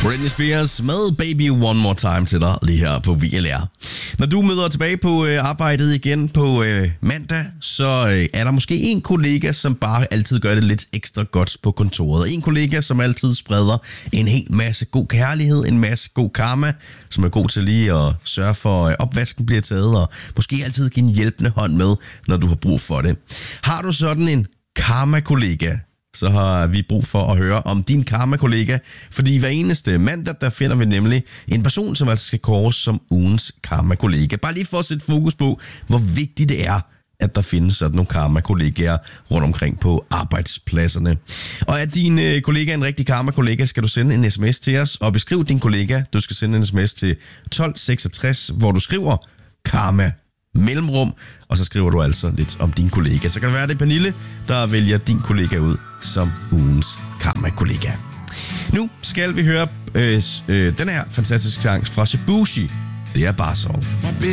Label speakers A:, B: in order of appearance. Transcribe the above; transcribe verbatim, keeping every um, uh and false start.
A: Britney Spears med Baby One More Time til dig lige her på V L R. Når du møder tilbage på øh, arbejdet igen på øh, mandag, så øh, er der måske en kollega, som bare altid gør det lidt ekstra godt på kontoret. En kollega, som altid spreder en hel masse god kærlighed, en masse god karma, som er god til lige at sørge for, at opvasken bliver taget, og måske altid give en hjælpende hånd med, når du har brug for det. Har du sådan en karma-kollega, så har vi brug for at høre om din karma-kollega, fordi hver eneste mandag, der finder vi nemlig en person, som altså skal kåres som ugens karma-kollega. Bare lige for at sætte fokus på, hvor vigtigt det er, at der findes sådan nogle karma-kollegaer rundt omkring på arbejdspladserne. Og er din øh, kollega en rigtig karma-kollega, skal du sende en sms til os og beskriv din kollega. Du skal sende en sms til tolv seksogtres, hvor du skriver karma mellemrum, og så skriver du altså lidt om din kollega. Så kan det være, det er Pernille, der vælger din kollega ud som ugens karma-kollega. Nu skal vi høre øh, øh, den her fantastiske sang fra Shibushi. Det er bare så.